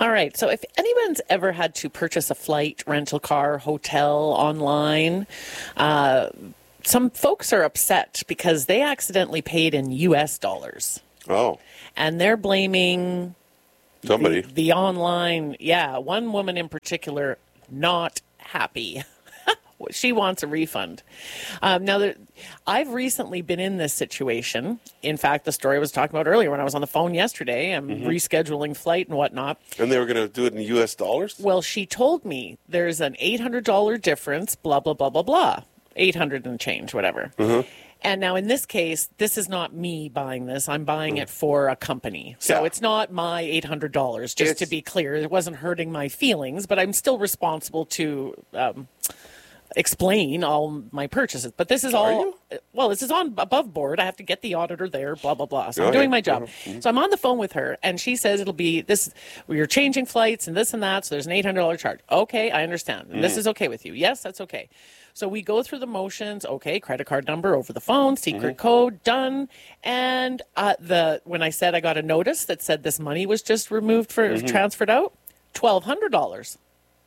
All right. So if anyone's ever had to purchase a flight, rental car, hotel online, some folks are upset because they accidentally paid in U.S. dollars. Oh. And they're blaming Somebody. the online. Yeah, one woman in particular, not happy. She wants a refund. I've recently been in this situation. In fact, the story I was talking about earlier when I was on the phone yesterday, I'm rescheduling flight and whatnot. And they were going to do it in U.S. dollars? Well, she told me there's an $800 difference, blah, blah, blah, blah, blah. 800 and change, whatever. And now in this case, this is not me buying this. I'm buying it for a company. So it's not my $800, just to be clear. It wasn't hurting my feelings, but I'm still responsible to explain all my purchases. But this is this is on above board. I have to get the auditor there, blah, blah, blah. So I'm doing my job. So I'm on the phone with her, and she says it'll be this, you're changing flights and this and that, so there's an $800 charge. Okay, I understand. And this is okay with you. Yes, that's okay. So we go through the motions. Okay, credit card number over the phone, secret code, done. And when I said I got a notice that said this money was just removed for transferred out, $1,200.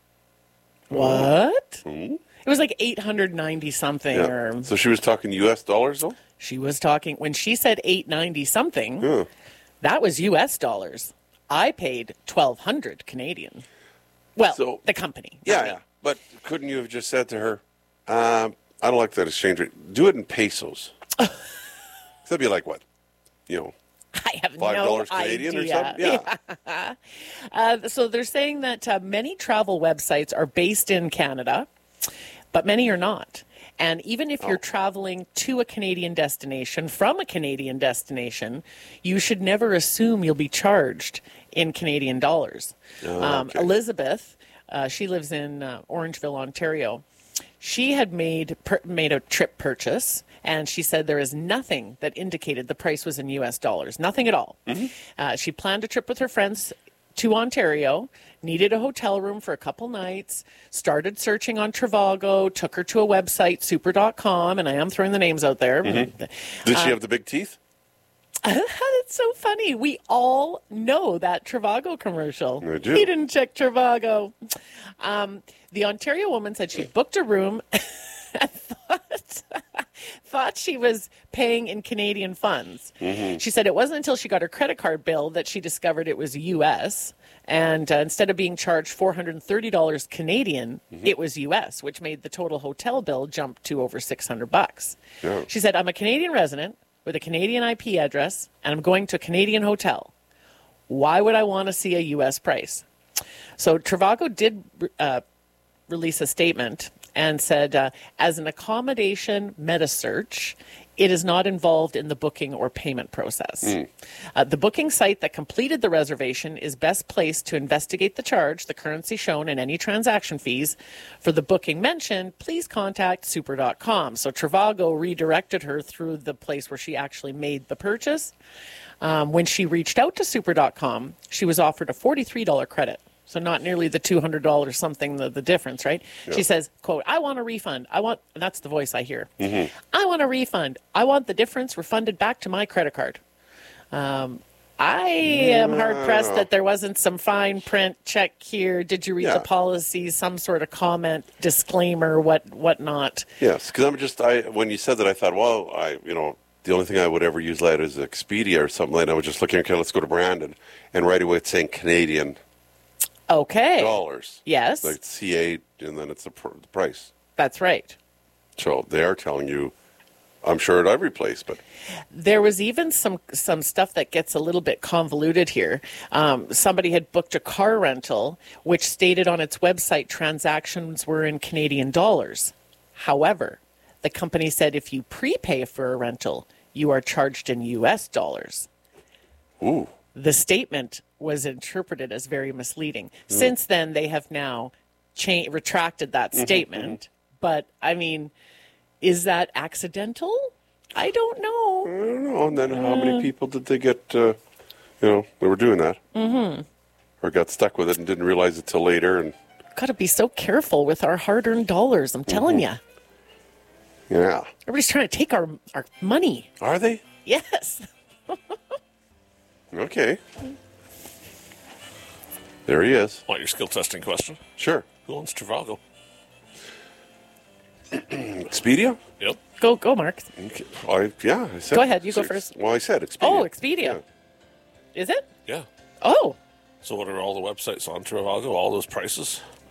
What? It was like 890 something. Yeah. So she was talking U.S. dollars, though? She was talking, when she said 890 something, that was U.S. dollars. I paid 1,200 Canadian. Well, so, the company. Yeah. But couldn't you have just said to her, I don't like that exchange rate. Do it in pesos. That'd be like what? I have $5 no Canadian idea. or something? Yeah. So they're saying that many travel websites are based in Canada, but many are not. And even if you're traveling to a Canadian destination, from a Canadian destination, you should never assume you'll be charged in Canadian dollars. Okay. Elizabeth, she lives in Orangeville, Ontario. She had made a trip purchase, and she said there is nothing that indicated the price was in U.S. dollars. Nothing at all. She planned a trip with her friends to Ontario, needed a hotel room for a couple nights, started searching on Trivago, took her to a website, super.com, and I am throwing the names out there. Did she have the big teeth? That's so funny. We all know that Trivago commercial. I do. He didn't check Trivago. The Ontario woman said she booked a room and thought she was paying in Canadian funds. She said it wasn't until she got her credit card bill that she discovered it was U.S. And instead of being charged $430 Canadian, it was U.S., which made the total hotel bill jump to over $600. Yeah. She said, I'm a Canadian resident with a Canadian IP address, and I'm going to a Canadian hotel. Why would I want to see a U.S. price? So Trivago did release a statement and said, as an accommodation meta-search, it is not involved in the booking or payment process. The booking site that completed the reservation is best placed to investigate the charge, the currency shown, and any transaction fees. For the booking mentioned, please contact super.com. So Trivago redirected her through the place where she actually made the purchase. When she reached out to super.com, she was offered a $43 credit. So not nearly the $200 something, the difference, right? Yep. She says, quote, I want a refund. That's the voice I hear. I want a refund. I want the difference refunded back to my credit card. I am hard-pressed that there wasn't some fine print check here. Did you read the policy, some sort of comment, disclaimer, whatnot? Yes, because when you said that, I thought, well, the only thing I would ever use that is Expedia or something like that. I was just looking, okay, let's go to Brandon. And right away it's saying Canadian. Okay. Dollars. Yes. Like C8, and then it's the price. That's right. So they are telling you, I'm sure at every place, but there was even some stuff that gets a little bit convoluted here. Somebody had booked a car rental, which stated on its website transactions were in Canadian dollars. However, the company said if you prepay for a rental, you are charged in U.S. dollars. Ooh. The statement was interpreted as very misleading. Since then, they have now retracted that statement. But, I mean, is that accidental? I don't know. I don't know. And then how many people did they get, they were doing that? Or got stuck with it and didn't realize it till later. And got to be so careful with our hard-earned dollars, I'm telling you. Yeah. Everybody's trying to take our money. Are they? Yes. Okay. There he is. Want your skill testing question? Sure. Who owns Trivago? Expedia? Yep. Go, Mark. Okay. I said. Go ahead, you go first. Well, I said Expedia. Oh, Expedia. Yeah. Is it? Yeah. Oh, So what are all the websites on Trivago? All those prices?